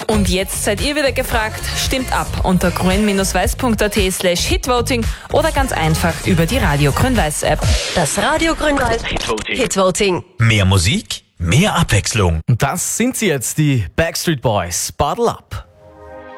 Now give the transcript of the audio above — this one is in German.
Und jetzt seid ihr wieder gefragt. Stimmt ab unter grün-weiß.at/Hitvoting oder ganz einfach über die Radio Grün-Weiß App. Das Radio Grün-Weiß Hitvoting. Mehr Musik, mehr Abwechslung. Und das sind sie jetzt, die Backstreet Boys. Bottle Up.